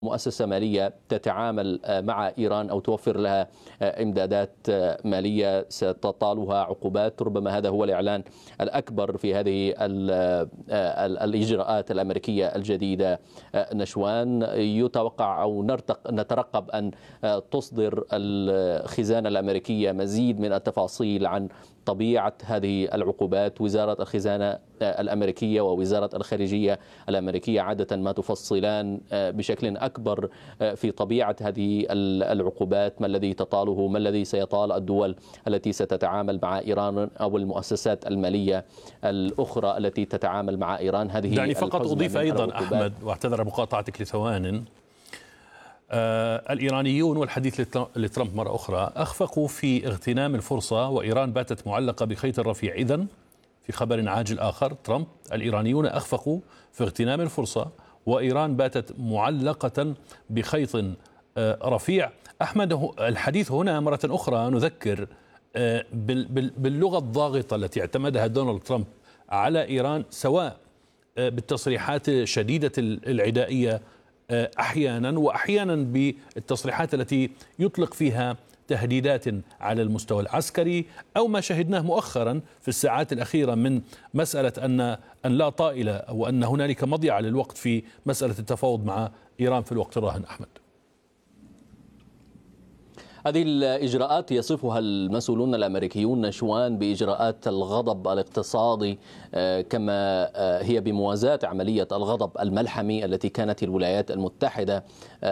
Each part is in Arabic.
مؤسسة مالية تتعامل مع إيران أو توفر لها إمدادات مالية ستطالها عقوبات. ربما هذا هو الإعلان الأكبر في هذه الإجراءات الأمريكية الجديدة. نشوان، يتوقع أو نترقب أن تصدر الخزانة الأمريكية مزيد من التفاصيل عن طبيعة هذه العقوبات. وزارة الخزانة الأمريكية ووزارة الخارجية الأمريكية عادة ما تفصلان بشكل أكبر في طبيعة هذه العقوبات، ما الذي تطاله، ما الذي سيطال الدول التي ستتعامل مع إيران أو المؤسسات المالية الأخرى التي تتعامل مع إيران. هذه دعني فقط أضيف أيضا أحمد، واعتذر مقاطعتك لثوان، الإيرانيون والحديث لترامب مرة أخرى أخفقوا في اغتنام الفرصة، وإيران باتت معلقة بخيط الرفيع. إذن في خبر عاجل آخر، ترامب: الإيرانيون أخفقوا في اغتنام الفرصة وإيران باتت معلقة بخيط رفيع. أحمد، الحديث هنا مرة أخرى نذكر باللغة الضاغطة التي اعتمدها دونالد ترامب على إيران، سواء بالتصريحات شديدة العدائية أحيانا، وأحيانا بالتصريحات التي يطلق فيها تهديدات على المستوى العسكري، أو ما شهدناه مؤخرا في الساعات الأخيرة من مسألة أن لا طائل أو أن هنالك مضيعة للوقت في مسألة التفاوض مع إيران في الوقت الراهن. أحمد، هذه الإجراءات يصفها المسؤولون الأمريكيون نشوان بإجراءات الغضب الاقتصادي، كما هي بموازاة عملية الغضب الملحمي التي كانت الولايات المتحدة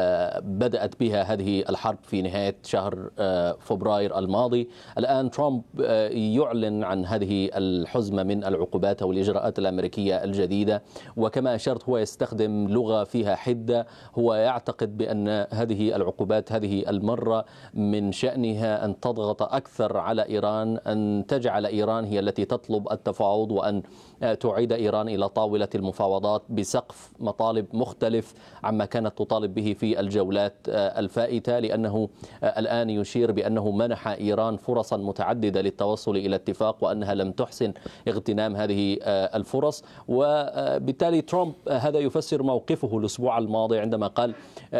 بدأت بها هذه الحرب في نهاية شهر فبراير الماضي. الآن ترامب يعلن عن هذه الحزمة من العقوبات أو الإجراءات الأمريكية الجديدة، وكما أشرت هو يستخدم لغة فيها حدة. هو يعتقد بأن هذه العقوبات هذه المرة من شأنها أن تضغط أكثر على إيران، أن تجعل إيران هي التي تطلب التفاوض، وأن تعيد إيران إلى طاولة المفاوضات بسقف مطالب مختلف عما كانت تطالب به في الجولات الفائتة، لأنه الآن يشير بأنه منح إيران فرصا متعددة للتوصل إلى اتفاق، وأنها لم تحسن اغتنام هذه الفرص. وبالتالي ترامب هذا يفسر موقفه الأسبوع الماضي عندما قال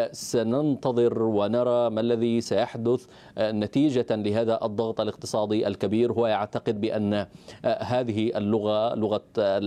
سننتظر ونرى ما الذي سيحدث نتيجة لهذا الضغط الاقتصادي الكبير. هو يعتقد بأن هذه اللغة، لغة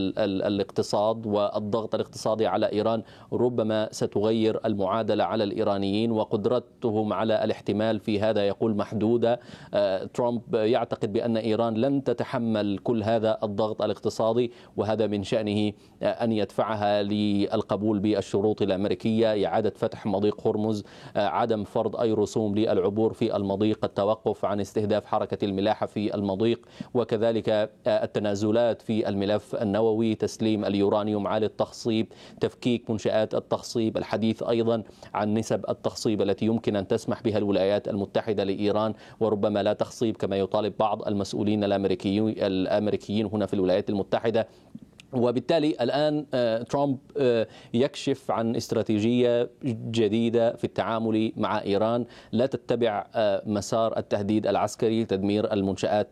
الاقتصاد والضغط الاقتصادي على إيران، ربما ستغير المعادلة على الإيرانيين، وقدرتهم على الاحتمال في هذا يقول محدودة. ترامب يعتقد بأن إيران لن تتحمل كل هذا الضغط الاقتصادي، وهذا من شأنه أن يدفعها للقبول بالشروط الأمريكية: إعادة فتح مضيق هرمز، عدم فرض أي رسوم للعبور في المضيق، التوقف عن استهداف حركة الملاحة في المضيق، وكذلك التنازلات في الملف النووي، تسليم اليورانيوم عالي التخصيب، تفكيك منشآت التخصيب، الحديث أيضا عن نسب التخصيب التي يمكن أن تسمح بها الولايات المتحدة لإيران، وربما لا تخصيب كما يطالب بعض المسؤولين الأمريكيين هنا في الولايات المتحدة. وبالتالي الآن ترامب يكشف عن استراتيجية جديدة في التعامل مع إيران، لا تتبع مسار التهديد العسكري، تدمير المنشآت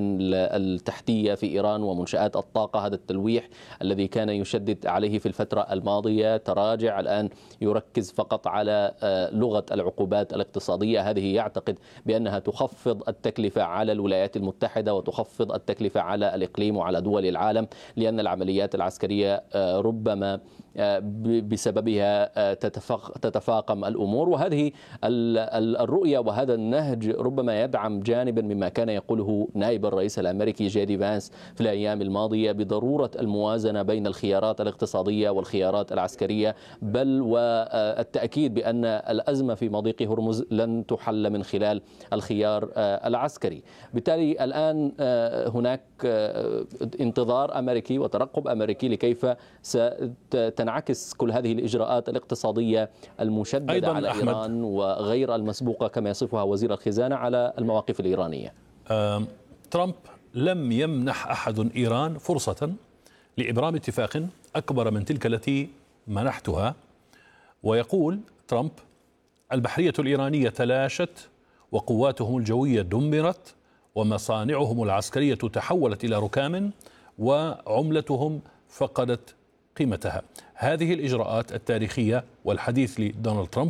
التحتية في إيران ومنشآت الطاقة. هذا التلويح الذي كان يشدد عليه في الفترة الماضية تراجع، الآن يركز فقط على لغة العقوبات الاقتصادية. هذه يعتقد بأنها تخفض التكلفة على الولايات المتحدة وتخفض التكلفة على الإقليم وعلى دول العالم، لأن العمليات العسكرية ربما بسببها تتفاقم الأمور. وهذه الرؤية وهذا النهج ربما يدعم جانبا مما كان يقوله نائب الرئيس الأمريكي جي فانس في الأيام الماضية بضرورة الموازنة بين الخيارات الاقتصادية والخيارات العسكرية، بل والتأكيد بأن الأزمة في مضيق هرمز لن تحل من خلال الخيار العسكري. بالتالي الآن هناك انتظار أمريكي وترقب أمريكي لكيف ستنعكس كل هذه الإجراءات الاقتصادية المشددة على إيران وغير المسبوقة كما يصفها وزير الخزانة على المواقف الإيرانية. ترامب لم يمنح أحد إيران فرصة لإبرام اتفاق أكبر من تلك التي منحتها. ويقول ترامب: البحرية الإيرانية تلاشت، وقواتهم الجوية دمرت، ومصانعهم العسكرية تحولت إلى ركام، وعملتهم فقدت قيمتها. هذه الإجراءات التاريخية والحديث لدونالد ترامب